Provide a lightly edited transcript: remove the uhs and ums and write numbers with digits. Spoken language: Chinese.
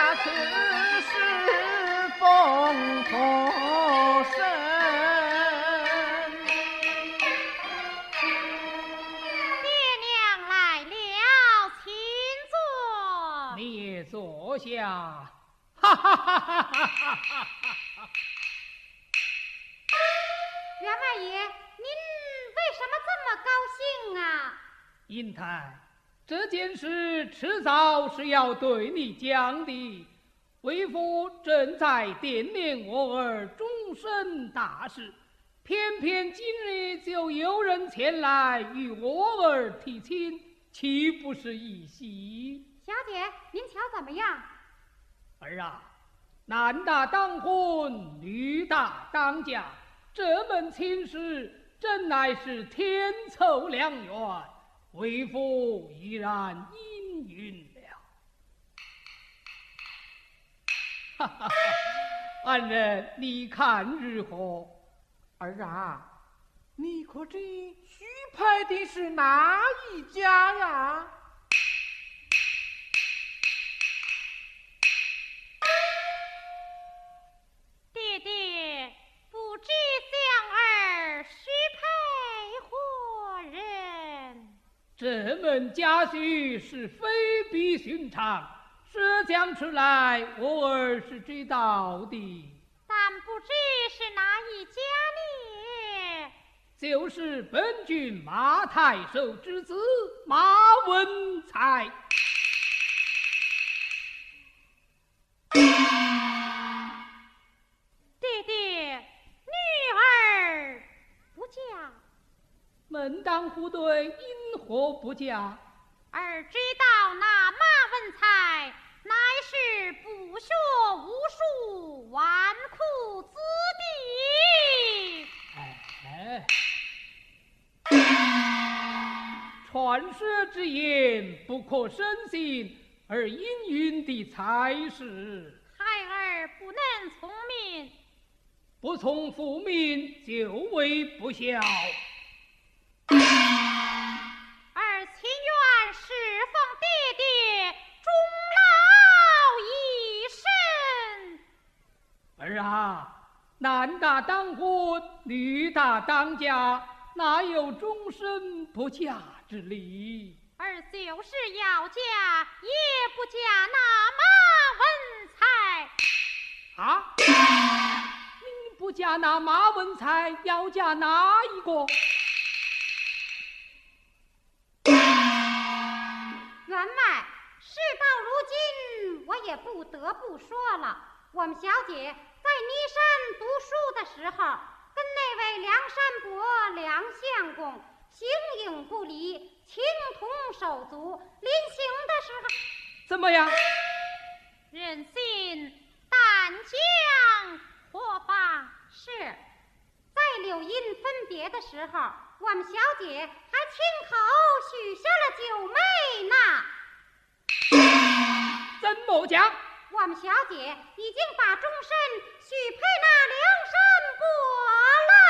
此事风波深。 爹娘来了，请坐。 你也坐下。哈哈哈哈哈哈！ 员外爷，您为什么这么高兴啊？ 英台，这件事迟早是要对你讲的。为父正在惦念我儿终身大事，偏偏今日就有人前来与我儿提亲，岂不是一喜？ 小姐，您瞧怎么样？ 儿啊，男大当婚，女大当嫁，这门亲事真乃是天凑良缘，为父依然应允了。哈哈哈，安人，你看如何？ 儿啊，你可知许配的是哪一家呀？ 爹爹，不知香儿许配何人？ 这门家婿是非比寻常，这讲出来，我儿是知道的。 但不知是哪一家呢？ 就是本郡马太守之子马文才。 爹爹，女儿不嫁， 门当户对，因何不嫁？ 儿知道那马文才乃是不学无术、纨绔子弟。 传说之言不可深信，而应允的才是。 孩儿不能从命， 不从父命，就为不孝。 儿情愿侍奉爹爹终老一生。 儿啊，男大当婚，女大当嫁，哪有终身不嫁之理？ 儿就是要嫁，也不嫁那马文才。 啊！你不嫁那马文才，要嫁哪一个？ 员外，事到如今，我也不得不说了。我们小姐在尼山读书的时候，跟那位梁山伯梁相公形影不离，情同手足。临行的时候， 怎么样？ 人心但将何妨事？在柳荫分别的时候，我们小姐还亲口许下了九妹呢。 怎么讲？ 我们小姐已经把终身许配那梁山伯了。